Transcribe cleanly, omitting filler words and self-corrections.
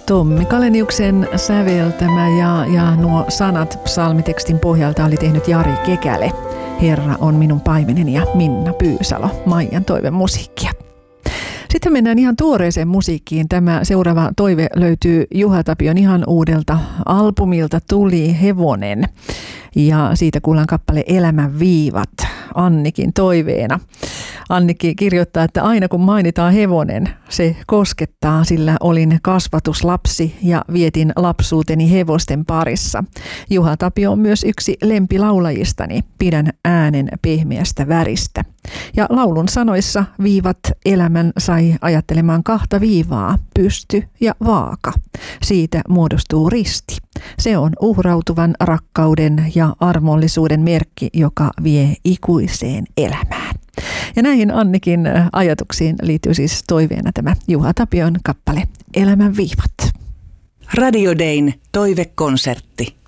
Tommi Kaleniuksen säveltämä ja nuo sanat psalmitekstin pohjalta oli tehnyt Jari Kekäle. Herra on minun paimeneni ja Minna Pyysalo, Maijan toivemusiikkia. Sitten mennään ihan tuoreeseen musiikkiin. Tämä seuraava toive löytyy Juha Tapion ihan uudelta albumilta Tuli hevonen. Ja siitä kuullaan kappale Elämän viivat Annikin toiveena. Annikki kirjoittaa, että aina kun mainitaan hevonen, se koskettaa, sillä olin kasvatuslapsi ja vietin lapsuuteni hevosten parissa. Juha Tapio on myös yksi lempilaulajistani, pidän äänen pehmeästä väristä. Ja laulun sanoissa viivat elämän sai ajattelemaan kahta viivaa, pysty ja vaaka. Siitä muodostuu risti. Se on uhrautuvan rakkauden ja armollisuuden merkki, joka vie ikuiseen elämään. Ja näihin Annikin ajatuksiin liittyy siis toiveena tämä Juha Tapion kappale Elämän viivat. Radio Dayn toivekonsertti.